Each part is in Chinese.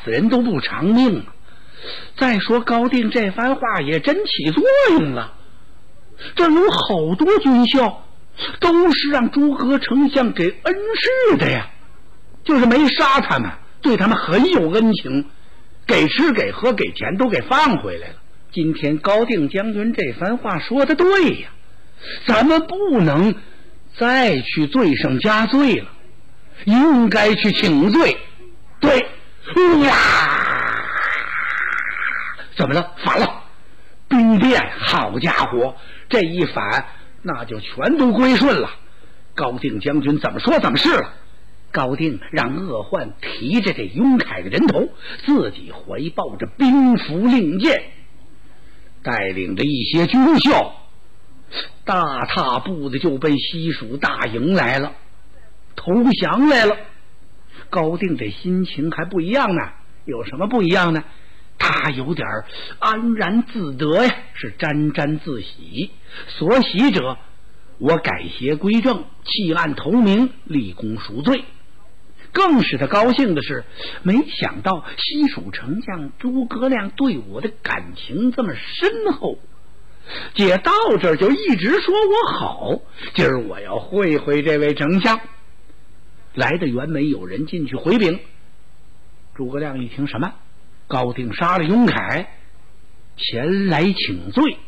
死人都不偿命啊。再说高定这番话也真起作用了，这有好多军校都是让诸葛丞相给恩赐的呀，就是没杀他们，对他们很有恩情，给吃给喝给钱都给放回来了。今天高定将军这番话说的对呀，咱们不能再去罪上加罪了，应该去请罪。对，哇，怎么了？反了！兵变，好家伙，这一反那就全都归顺了。高定将军怎么说怎么是了。高定让鄂焕提着这雍凯的人头，自己怀抱着兵符令箭，带领着一些军校大踏步的就奔西蜀大营来了，投降来了。高定这心情还不一样呢，有什么不一样呢？他有点安然自得呀，是沾沾自喜。所喜者，我改邪归正，弃暗投明，立功赎罪。更使他高兴的是，没想到西蜀丞相诸葛亮对我的感情这么深厚。姐到这儿就一直说我好，今儿我要会会这位丞相。来的辕门有人进去回禀，诸葛亮一听什么？高定杀了雍凯，前来请罪。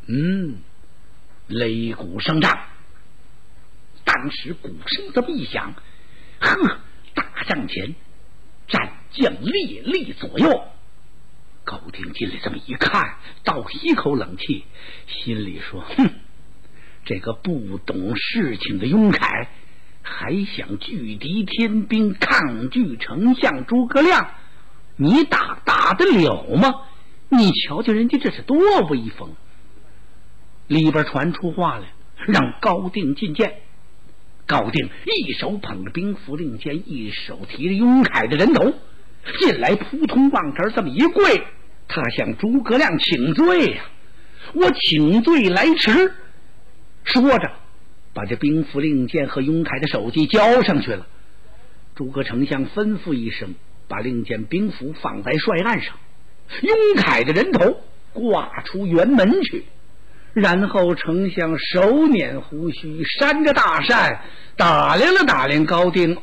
擂鼓声仗，当时鼓声这么一响，呵，大帐前战将列立左右。高定进来这么一看，倒吸口冷气，心里说：这个不懂事情的雍凯还想拒敌天兵，抗拒丞相诸葛亮，你打得了吗？你瞧瞧人家这是多威风。里边传出话来，让高定觐见。高定一手捧着兵符令箭，一手提着雍凯的人头进来，扑通往这儿这么一跪，他向诸葛亮请罪呀。我请罪来迟，说着把这兵符令箭和雍凯的手机交上去了。诸葛丞相吩咐一声，把令箭兵符放在帅案上，雍凯的人头挂出辕门去。然后丞相手捻胡须，扇着大扇，打量了打量高定。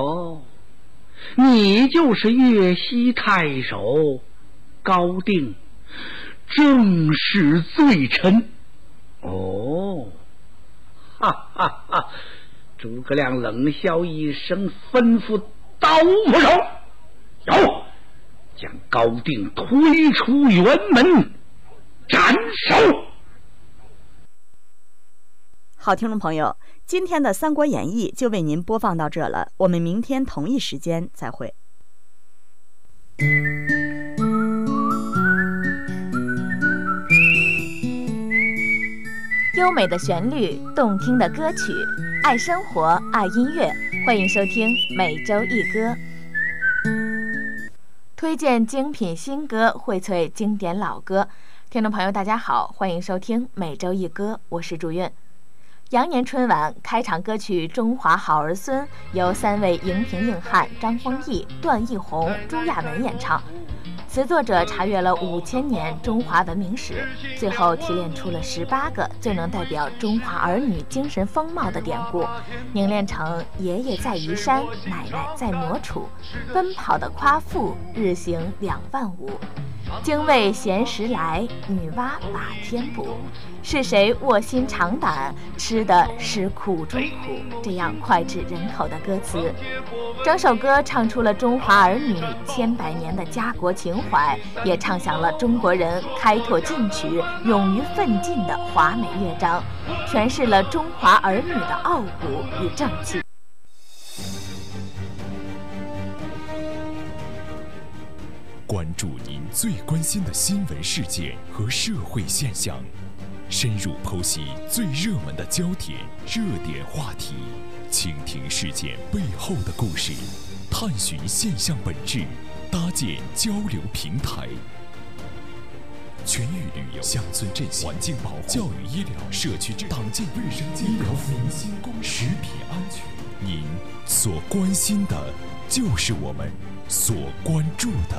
你就是越西太守高定，正是罪臣。哈哈哈！诸葛亮冷笑一声，吩咐刀斧手，有，将高定推出辕门，斩首。 好，听众朋友，今天的《三国演义》就为您播放到这了，我们明天同一时间再会。 优美的旋律，动听的歌曲，爱生活，爱音乐，欢迎收听每周一歌，推荐精品新歌，荟萃经典老歌。听众朋友大家好，欢迎收听每周一歌，我是祝愿。羊年春晚开场歌曲《中华好儿孙》由3位荧屏硬汉张丰毅、段奕宏、朱亚文演唱，词作者查阅了5000年中华文明史，最后提炼出了18个最能代表中华儿女精神风貌的典故，凝练成爷爷在移山，奶奶在磨杵，奔跑的夸父，日行2万5，精卫衔食来，女娲把天补，是谁卧薪尝胆，吃的是苦中苦，这样脍炙人口的歌词，整首歌唱出了中华儿女千百年的家国情怀，也唱响了中国人开拓进取、勇于奋进的华美乐章，诠释了中华儿女的傲骨与正气。 关注您最关心的新闻事件和社会现象，深入剖析最热门的焦点、热点话题，倾听事件背后的故事，探寻现象本质，搭建交流平台。全域旅游、乡村振兴、环境保护、教育医疗、社区党建卫生、医疗服务、食品安全，您所关心的，就是我们所关注的。